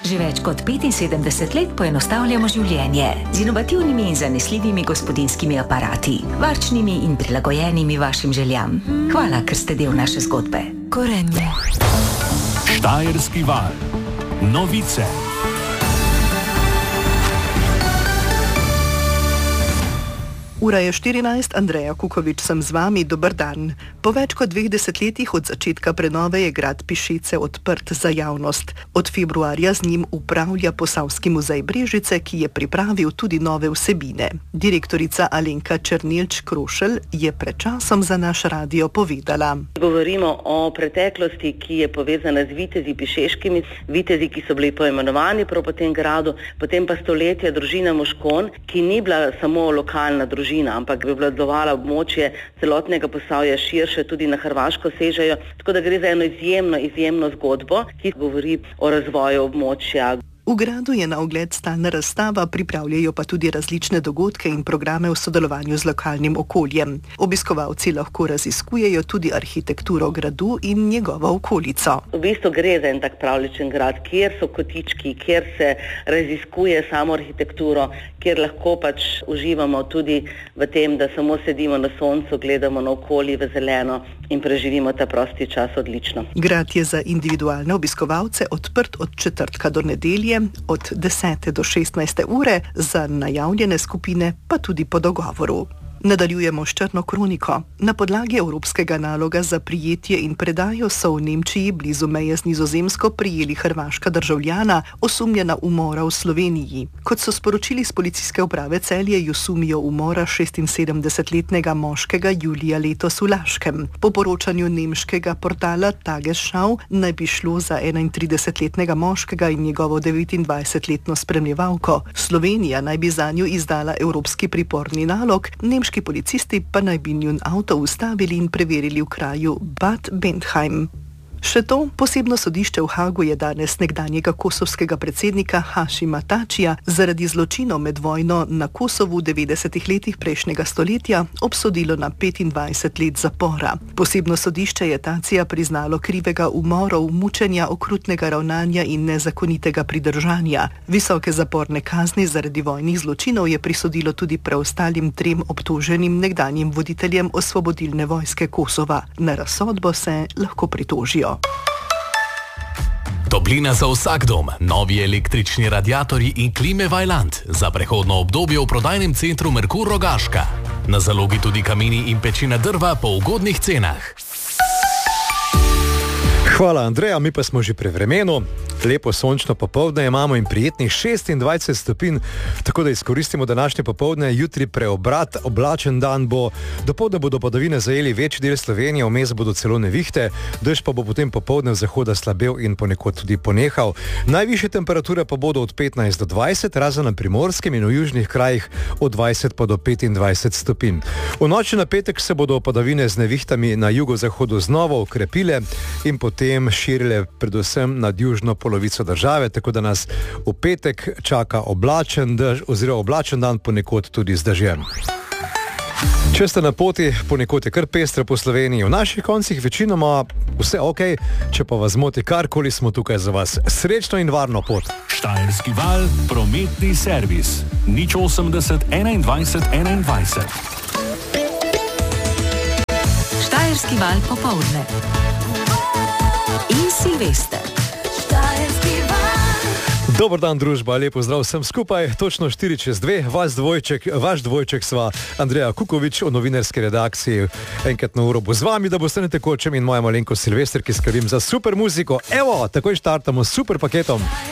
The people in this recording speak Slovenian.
Že več kot 75 let poenostavljamo življenje z inovativnimi in zanesljivimi gospodinjskimi aparati, varčnimi in prilagojenimi vašim željam. Hvala, ker ste del naše zgodbe. Gorenje. Štajerski val. Novice. Ura je 14, Andreja Kukovič sem z vami, dober dan. Po več kot 2 desetletjih od začetka prenove je grad Pišece odprt za javnost. Od februarja z njim upravlja Posavski muzej Brežice, ki je pripravil tudi nove vsebine. Direktorica Alenka Černilč-Krošelj je pred časom za naš radio povedala. Govorimo o preteklosti, ki je povezana z vitezi pišeškimi, vitezi, ki so bili poimenovani prav po tem gradu, potem pa stoletja družina Moškon, ki ni bila samo lokalna družina, ampak bi obvladovala območje celotnega Posavja širše, tudi na Hrvaško sežejo, tako da gre za eno izjemno zgodbo, ki govori o razvoju območja. V gradu je na ogled stalna razstava, pripravljajo pa tudi različne dogodke in programe v sodelovanju z lokalnim okoljem. Obiskovalci lahko raziskujejo tudi arhitekturo gradu in njegovo okolico. V bistvu gre za en tak pravljičen grad, kjer so kotički, kjer se raziskuje samo arhitekturo, kjer lahko pač uživamo tudi v tem, da samo sedimo na soncu, gledamo na okolje v zeleno in preživimo ta prosti čas odlično. Grad je za individualne obiskovalce odprt od četrtka do nedelje, od 10. do 16. ure, za najavljene skupine pa tudi po dogovoru. Nadaljujemo s črno kroniko. Na podlagi evropskega naloga za prijetje in predajo so v Nemčiji blizu meje z Nizozemsko prijeli hrvaška državljana, osumljena umora v Sloveniji. Kot so sporočili z policijske uprave Celje, ju sumijo umora 76-letnega moškega julija letos v Laškem. Po poročanju nemškega portala Tagesschau naj bi šlo za 31-letnega moškega in njegovo 29-letno spremljevalko. Slovenija naj bi zanju izdala evropski priporni nalog, nemški policisti pa naj bi njun avto ustavili in preverili v kraju Bad Bentheim. Še to, posebno sodišče v Hagu je danes nekdanjega kosovskega predsednika Hašima Tačija zaradi zločinov med vojno na Kosovu v 90. letih prejšnjega stoletja obsodilo na 25 let zapora. Posebno sodišče je Tačija priznalo krivega umorov, mučenja, okrutnega ravnanja in nezakonitega pridržanja. Visoke zaporne kazni zaradi vojnih zločinov je prisodilo tudi preostalim 3 obtoženim nekdanjim voditeljem Osvobodilne vojske Kosova. Na razsodbo se lahko pritožijo. Toplina za vsak dom, novi električni radiatorji in klime Vaillant za prehodno obdobje v prodajnem centru Merkur Rogaška. Na zalogi tudi kamini in pečina drva po ugodnih cenah. Hvala, Andreja, mi pa smo že pri vremenu. Lepo sončno popoldne imamo in prijetnih 26 stopinj, tako da izkoristimo današnje popoldne. Jutri preobrat, oblačen dan bo, dopoldne bodo padavine zajeli večji del Slovenije, vmes bodo celo nevihte, dež pa bo potem popoldne v zahoda slabel in ponekod tudi ponehal. Najvišje temperature pa bodo od 15 do 20, razen na primorskem in v južnih krajih od 20 pa do 25 stopinj. V noči na petek se bodo padavine z nevihtami na jugozahodu znova okrepile in potem širile predvsem nad južno polovico države, tako da nas v petek čaka oblačen dan, ponekod tudi z dežjem. Če ste na poti, ponekod je kar pestro po Sloveniji, v naših koncih večinoma vse ok, če pa vas moti karkoli, smo tukaj za vas. Srečno in varno pot. Štajerski val, prometni servis. 080 21 21. Štajerski val popoldne. In Silvester. Dober dan, družba, lepo zdrav vsem skupaj. Točno 4:02, vaš dvojček sva Andreja Kukovič v novinarski redakciji. Enkrat na uro bo z vami, da boste netekočem, in moja malenkost Silvester, ki skrbim za super muziko. Evo, takoj štartamo s super paketom.